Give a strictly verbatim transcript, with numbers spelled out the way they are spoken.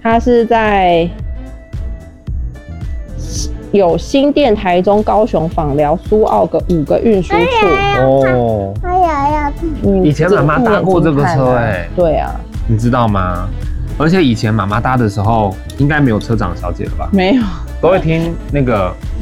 它是在有新店、台中、高雄、枋寮、苏澳个五个运输处。 哦， 哎呀呀！ 以前妈妈搭过这个车哎、欸， 对啊， 你知道吗？而且以前妈妈搭的时候，应该没有车长小姐了吧？ 没有， 都会听那个